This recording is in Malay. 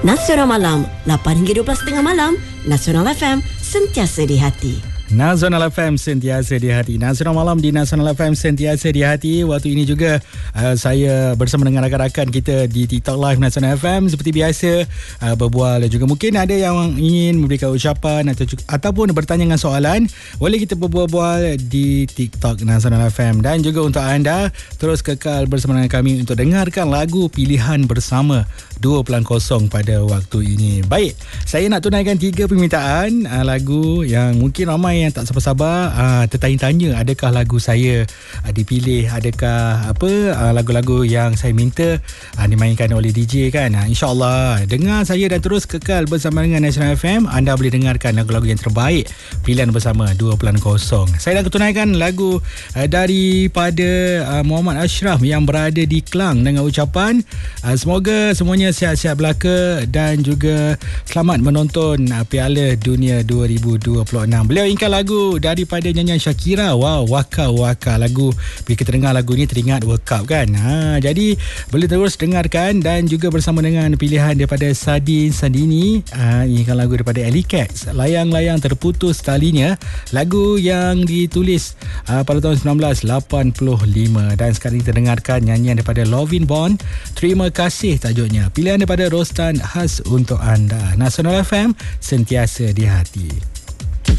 Nasional Malam 8 hingga 12.30 malam. Nasional FM, sentiasa di hati. Nasional FM sentiasa di hati. Nasional Malam di Nasional FM sentiasa di hati. Waktu ini juga saya bersama dengan rakan-rakan kita di TikTok Live Nasional FM seperti biasa, berbual dan juga mungkin ada yang ingin memberikan ucapan ataupun bertanya dengan soalan, boleh kita berbual di TikTok Nasional FM. Dan juga untuk anda, terus kekal bersama dengan kami untuk dengarkan lagu pilihan bersama 2.0 pada waktu ini. Baik, saya nak tunaikan 3 permintaan lagu yang mungkin ramai yang tak sabar-sabar tertanya-tanya, adakah lagu saya dipilih, adakah lagu-lagu yang saya minta dimainkan oleh DJ kan. InsyaAllah dengar saya dan terus kekal bersama dengan Nasional FM, anda boleh dengarkan lagu-lagu yang terbaik pilihan bersama 2.0. Saya nak tunaikan lagu daripada Muhammad Ashraf yang berada di Klang dengan ucapan semoga semuanya sihat-sihat belaka dan juga selamat menonton Piala Dunia 2026. Beliau ingat lagu daripada nyanyian Shakira. Wow, Waka Waka. Lagu, bila kita dengar lagu ni teringat World Cup kan. Jadi boleh terus dengarkan dan juga bersama dengan pilihan daripada Sandini. Ini kan lagu daripada Alley Cats, Layang-layang terputus talinya, lagu yang ditulis pada tahun 1985. Dan sekarang kita dengarkan nyanyian daripada Lovin Bond, Terima Kasih tajuknya. Pilihan daripada Rostan khas untuk anda. Nasional FM, sentiasa di hati.